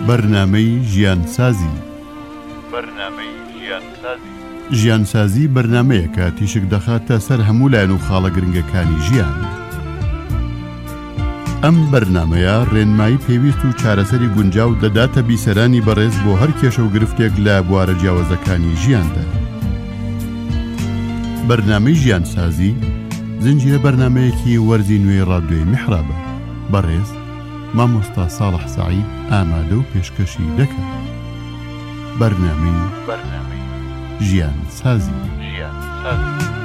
بەرنامەی ژیانسازی. ژیانسازی بەرنامەیە کە تیشک دەخاتە سەر هەموو لایەن و خاڵە گرنگەکانی ژیان. ئەم بەرنامەیە ڕێنمایی پێویست و چارەسەری گونجاو دەداتە بیسەرانی بەڕێز بۆ هەر کێشە و گرفتێک لە بوارە جیاوازەکانی ژیاندا. بەرنامەی ژیانسازی زنجیرە بەرنامەیەکی وەرزی نوێی ڕادیۆی میحرابە. بەڕێز مامۆستا ساڵح سەعید ئامادە و پێشکەشی دەکات. بەرنامەی ژیانسازی.